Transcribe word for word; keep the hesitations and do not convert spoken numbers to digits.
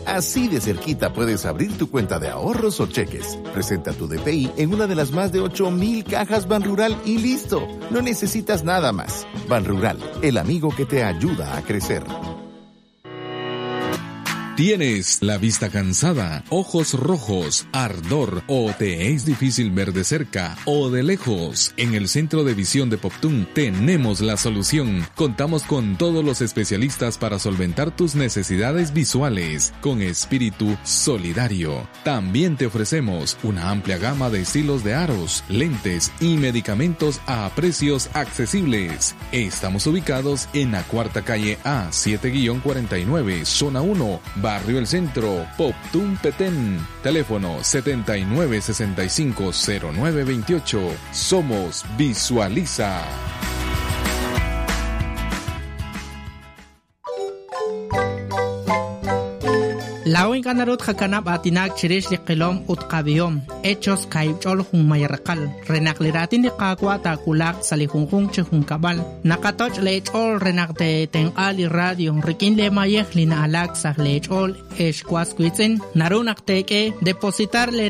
Así de cerquita puedes abrir tu cuenta de ahorros o cheques. Presenta tu D P I en una de las más de ocho mil cajas Banrural y listo. No necesitas nada más. Banrural, el amigo que te ayuda a crecer. ¿Tienes la vista cansada, ojos rojos, ardor o te es difícil ver de cerca o de lejos? En el Centro de Visión de Poptún tenemos la solución. Contamos con todos los especialistas para solventar tus necesidades visuales con espíritu solidario. También te ofrecemos una amplia gama de estilos de aros, lentes y medicamentos a precios accesibles. Estamos ubicados en la cuarta calle A siete cuarenta y nueve, zona uno, Barrio El Centro, Poptún, Petén. Teléfono setenta y nueve sesenta y cinco cero nueve veintiocho. Somos Visualiza. Lawin kanarut hakanap atinak chirish liqilom utqabiyom hechos kaibchol hun mayarqal renakliratin liqaqwa takulak salihunjun chhunkabal nakatoch lechol renakte tenqali radio rikin le mayej lina alak sah lechol eshkwaskuitzen narunaqteke depositar le